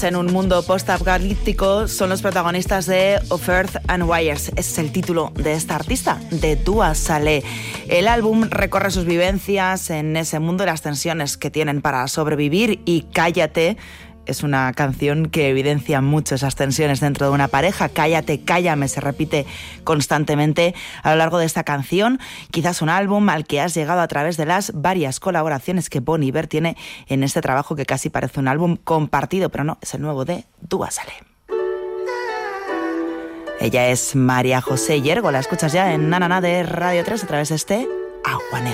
En un mundo post-apocalíptico son los protagonistas de Of Earth and Wires. Ese es el título de esta artista, de Dua Saleh. El álbum recorre sus vivencias en ese mundo y las tensiones que tienen para sobrevivir, y Cállate es una canción que evidencia mucho esas tensiones dentro de una pareja. Cállate, cállame, se repite constantemente a lo largo de esta canción. Quizás un álbum al que has llegado a través de las varias colaboraciones que Bon Iver tiene en este trabajo, que casi parece un álbum compartido, pero no, es el nuevo de Dua Saleh. Ella es María José Yergo, la escuchas ya en Na Na Na de Radio 3 a través de este Agua Negra.